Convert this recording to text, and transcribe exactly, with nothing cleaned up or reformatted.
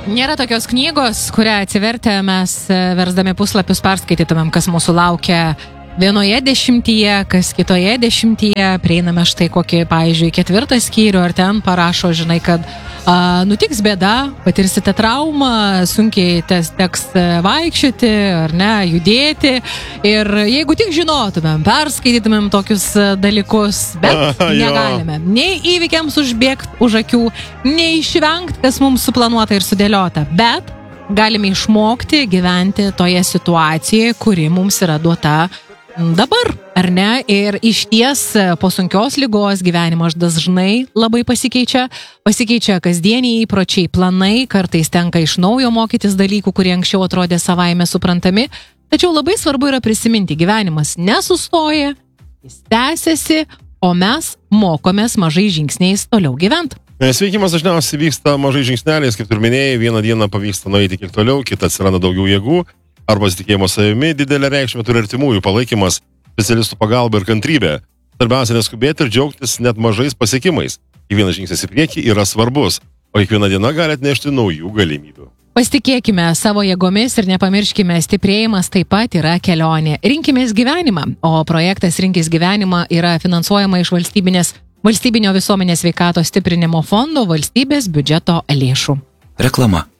Nėra tokios knygos, kurią atsivertę mes versdami puslapius perskaitytumėm, kas mūsų laukia vienoje dešimtyje, kas kitoje dešimtyje, prieiname štai kokį, pavyzdžiui, ketvirtą skyrių, ar ten parašo, žinai, kad a, nutiks bėda, patirsite traumą, sunkiai tes, teks vaikščioti, ar ne, judėti. Ir jeigu tik žinotumėm, perskaitytumėm tokius dalykus, bet negalime nei įvykiams užbėgti už akių, nei išvengti, kas mums suplanuota ir sudėliota, bet galime išmokti gyventi toje situacijoje, kuri mums yra duota dabar, ar ne? Ir iš ties po sunkios ligos gyvenimas dažnai labai pasikeičia, pasikeičia kasdieniai įpročiai, planai, kartais tenka iš naujo mokytis dalykų, kurie anksčiau atrodė savaime suprantami, tačiau labai svarbu yra prisiminti, gyvenimas nesustoja, jis tęsiasi, o mes mokomės mažai žingsniais toliau gyventi. Sveikimas dažniausiai vyksta mažai žingsneliais, kaip ir minėjai, vieną dieną pavyksta nueiti kiek toliau, kitą atsiranda daugiau jėgų, arba pasitikėjimo savimi, didelę reikšmę turi artimųjų palaikymas, specialistų pagalba ir kantrybė. Svarbiausia neskubėti ir džiaugtis net mažais pasiekimais. Kiekvienas žingsnis į priekį yra svarbus, o kiekviena diena gali atnešti naujų galimybių. Pasitikėkime savo jėgomis ir nepamirškime, stiprėjimas taip pat yra kelionė. Rinkimės gyvenimą, o projektas Rinkis gyvenimą yra finansuojama iš valstybinės, valstybinio visuomenės sveikatos stiprinimo fondo valstybės biudžeto lėšų. Reklama.